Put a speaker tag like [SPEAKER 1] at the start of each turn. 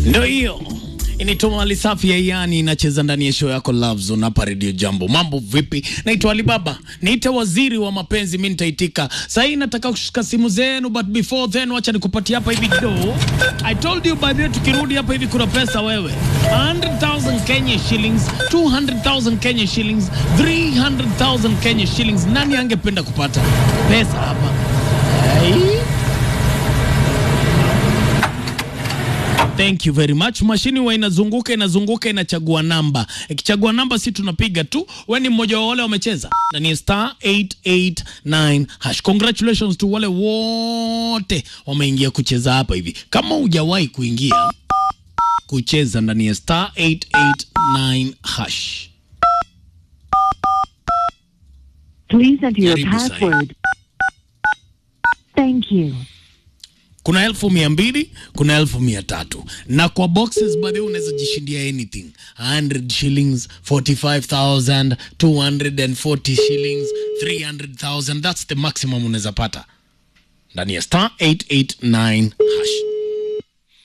[SPEAKER 1] Ndio hiyo. Inaitwa Ali Safi ya Yani, inacheza ndani ya show yako Love Zone hapa Radio Jambo. Mambo vipi? Naitwa Alibaba. Niite waziri wa mapenzi, mimi nitaitika. Sasa hii nataka kushika simu zenu, but before then wacha nikupatie hapa hivi do. I told you by the way, tukirudi hapa hivi kuna pesa wewe. 100,000 Kenya shillings, 200,000 Kenya shillings, 300,000 Kenya shillings. Nani angependa kupata pesa hapa? Hey. Thank you very much. Mashini wa inazunguka inachagua namba. Ikichagua namba si tunapiga tu. Wewe ni mmoja wa wale wamecheza. Na ni *889 #. Congratulations to wale wote wameingia kucheza hapa hivi. Kama hujawahi kuingia kucheza ndani ya *889 #.
[SPEAKER 2] Please enter your password. Thank you.
[SPEAKER 1] Kuna 1,200, kuna 1,300. Na kwa boxes by the way unaweza jishindia anything. 100 shillings, 45,000, 240 shillings, 300,000. That's the maximum unaweza pata ndani ya *889 #.